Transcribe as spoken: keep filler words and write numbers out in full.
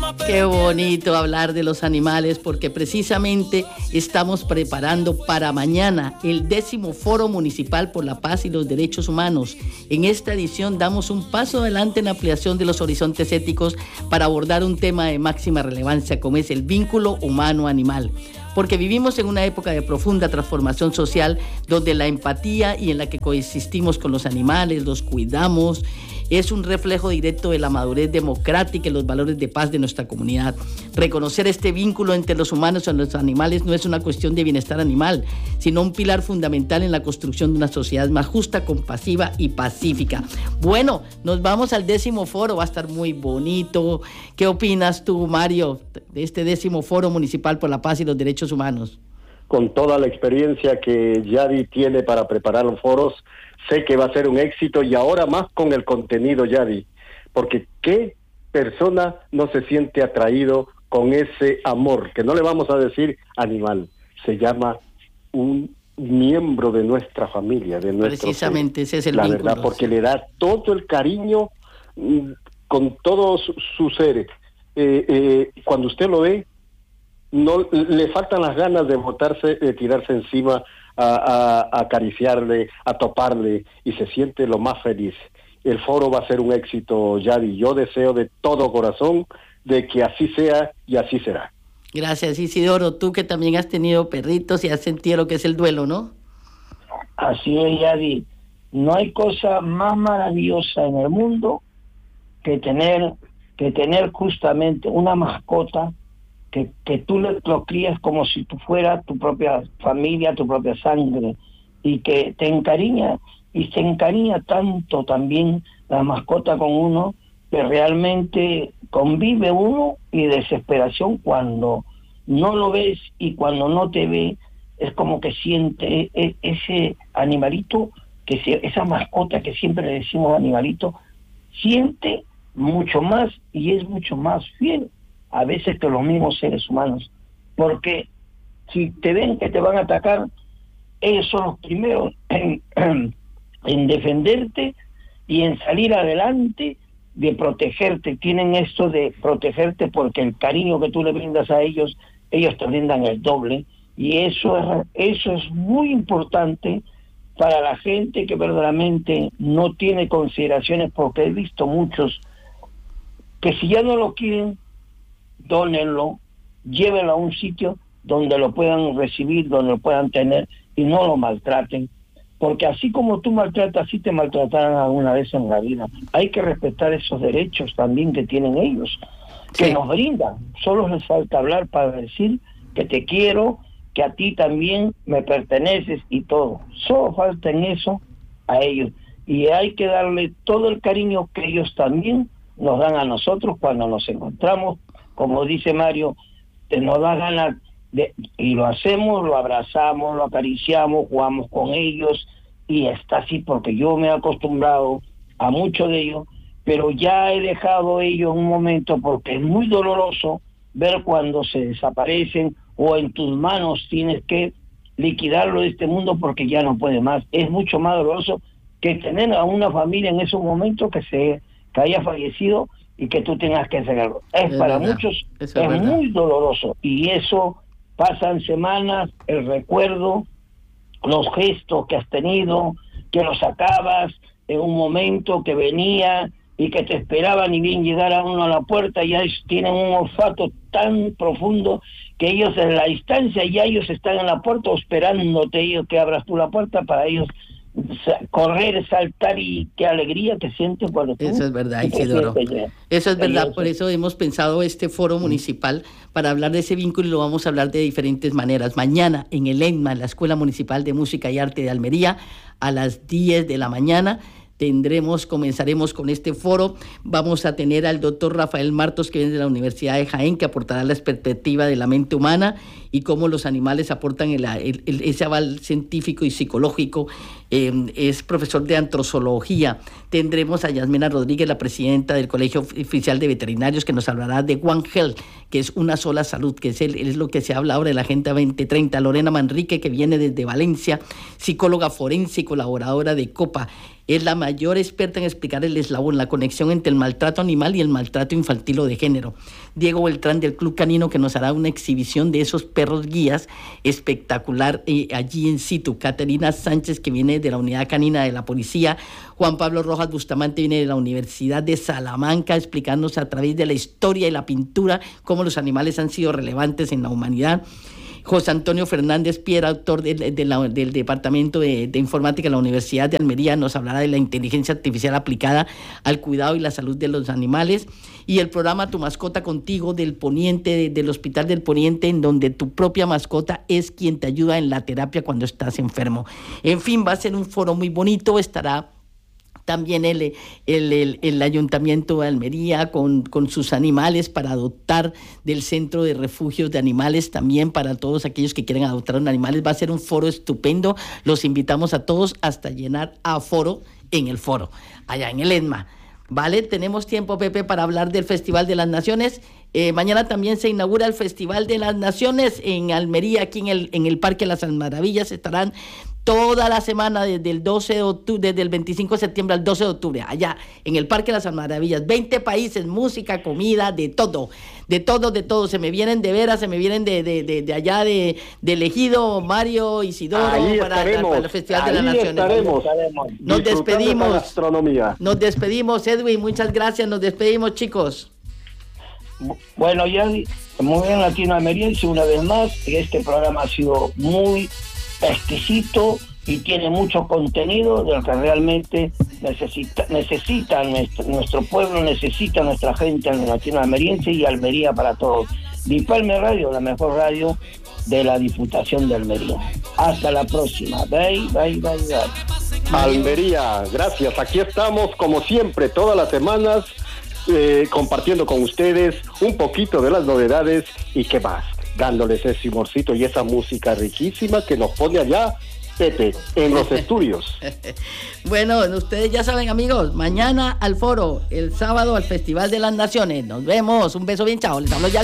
Qué bonito hablar de los animales, porque precisamente estamos preparando para mañana el décimo Foro Municipal por la Paz y los Derechos Humanos. En esta edición damos un paso adelante en la ampliación de los horizontes éticos para abordar un tema de máxima relevancia como es el vínculo humano-animal. Porque vivimos en una época de profunda transformación social donde la empatía y en la que coexistimos con los animales, los cuidamos, es un reflejo directo de la madurez democrática y los valores de paz de nuestra comunidad. Reconocer este vínculo entre los humanos y los animales no es una cuestión de bienestar animal, sino un pilar fundamental en la construcción de una sociedad más justa, compasiva y pacífica. Bueno, nos vamos al décimo foro, va a estar muy bonito. ¿Qué opinas tú, Mario, de este décimo Foro Municipal por la Paz y los Derechos Humanos? Con toda la experiencia que Yadi tiene para preparar los foros, sé que va a ser un éxito, y ahora más con el contenido, Yadi, porque ¿qué persona no se siente atraído con ese amor? Que no le vamos a decir animal, se llama un miembro de nuestra familia, de nuestro Precisamente ser, ese es el la vínculo, verdad, porque sí. le da todo el cariño mm, con todo su, su ser. Eh, eh, cuando usted lo ve, no le faltan las ganas de botarse, de tirarse encima, a, a, a acariciarle, a toparle, y se siente lo más feliz. El foro va a ser un éxito, Yadi. Yo deseo de todo corazón de que así sea y así será. Gracias, Isidoro. Tú que también has tenido perritos y has sentido lo que es el duelo, ¿no? Así es, Yadi. No hay cosa más maravillosa en el mundo que tener, que tener justamente una mascota Que, que tú lo crías como si tú fueras tu propia familia, tu propia sangre, y que te encariña, y se encariña tanto también la mascota con uno, que realmente convive uno, y desesperación cuando no lo ves y cuando no te ve, es como que siente ese animalito, que se, esa mascota que siempre le decimos animalito, siente mucho más y es mucho más fiel a veces que los mismos seres humanos, porque si te ven que te van a atacar, ellos son los primeros en, en defenderte y en salir adelante, de protegerte. Tienen esto de protegerte porque el cariño que tú le brindas a ellos, ellos te brindan el doble, y eso es, eso es muy importante para la gente que verdaderamente no tiene consideraciones, porque he visto muchos que si ya no lo quieren, dónenlo, llévenlo a un sitio donde lo puedan recibir, donde lo puedan tener, y no lo maltraten, porque así como tú maltratas, así te maltratarán alguna vez en la vida. Hay que respetar esos derechos también que tienen ellos, que sí nos brindan. Solo les falta hablar para decir que te quiero, que a ti también me perteneces y todo. Solo falta en eso a ellos, y hay que darle todo el cariño que ellos también nos dan a nosotros cuando nos encontramos. Como dice Mario, te nos da ganas de, y lo hacemos, lo abrazamos, lo acariciamos, jugamos con ellos, y está así, porque yo me he acostumbrado a mucho de ellos, pero ya he dejado ellos un momento, porque es muy doloroso ver cuando se desaparecen, o en tus manos tienes que liquidarlo de este mundo porque ya no puede más. Es mucho más doloroso que tener a una familia en esos momentos que se que haya fallecido y que tú tengas que hacerlo. Es, es para verdad. Muchos es, es muy doloroso, y eso pasan semanas, el recuerdo, los gestos que has tenido, que los sacabas en un momento que venía y que te esperaban, y bien llegara uno a la puerta, ya ellos tienen un olfato tan profundo que ellos en la distancia, ya ellos están en la puerta esperándote, ellos que abras tú la puerta para ellos correr, saltar, y qué alegría que sienten cuando tú... Eso es verdad, Isidoro. Eso es verdad, por eso hemos pensado este foro municipal para hablar de ese vínculo, y lo vamos a hablar de diferentes maneras. Mañana en el ENMA, en la Escuela Municipal de Música y Arte de Almería, a las diez de la mañana, tendremos, comenzaremos con este foro. Vamos a tener al doctor Rafael Martos, que viene de la Universidad de Jaén, que aportará la perspectiva de la mente humana y cómo los animales aportan el, el, el, ese aval científico y psicológico eh, es profesor de antrozoología. Tendremos a Yasmina Rodríguez, la presidenta del Colegio Oficial de Veterinarios, que nos hablará de One Health, que es una sola salud, que es, el, es lo que se habla ahora de la Agenda veinte treinta. Lorena Manrique, que viene desde Valencia, psicóloga forense y colaboradora de COPA. Es la mayor experta en explicar el eslabón, la conexión entre el maltrato animal y el maltrato infantil o de género. Diego Beltrán del Club Canino, que nos hará una exhibición de esos perros guías espectacular eh, allí en situ. Caterina Sánchez, que viene de la Unidad Canina de la Policía. Juan Pablo Rojas Bustamante viene de la Universidad de Salamanca, explicándonos a través de la historia y la pintura cómo los animales han sido relevantes en la humanidad. José Antonio Fernández Piera, autor de, de la, del Departamento de, de Informática de la Universidad de Almería, nos hablará de la inteligencia artificial aplicada al cuidado y la salud de los animales, y el programa Tu Mascota Contigo del Poniente, de, del Hospital del Poniente, en donde tu propia mascota es quien te ayuda en la terapia cuando estás enfermo. En fin, va a ser un foro muy bonito. Estará también el, el, el, el Ayuntamiento de Almería con, con sus animales para adoptar del Centro de Refugios de Animales, también para todos aquellos que quieren adoptar un animal. Va a ser un foro estupendo. Los invitamos a todos hasta llenar aforo en el foro, allá en el ESMA. ¿Vale? Tenemos tiempo, Pepe, para hablar del Festival de las Naciones. Eh, mañana también se inaugura el Festival de las Naciones en Almería, aquí en el, en el Parque Las Maravillas. Estarán toda la semana desde el doce de octubre, desde el veinticinco de septiembre al doce de octubre, allá en el Parque Las Maravillas. veinte países, música, comida, de todo, de todo, de todo. Se me vienen de veras, se me vienen de, de, de, de allá de, de Ejido, Mario, Isidoro, para, para el Festival de las Naciones. Estaremos, nos despedimos. De gastronomía. Nos despedimos, Edwin, muchas gracias, nos despedimos, chicos. Bueno, ya muy bien, latinoameriense, una vez más, este programa ha sido muy exquisito y tiene mucho contenido de lo que realmente necesita, necesita nuestro, nuestro pueblo, necesita nuestra gente latinoameriense y Almería para todos. Bipalme Radio, la mejor radio de la Diputación de Almería. Hasta la próxima. Bye, bye, bye, bye. Almería, gracias. Aquí estamos, como siempre, todas las semanas, eh, compartiendo con ustedes un poquito de las novedades y qué más, dándoles ese humorcito y esa música riquísima que nos pone allá, Pepe, en los estudios. Bueno, ustedes ya saben, amigos, mañana al foro, el sábado al Festival de las Naciones. Nos vemos, un beso bien, chao. Les hablo ya.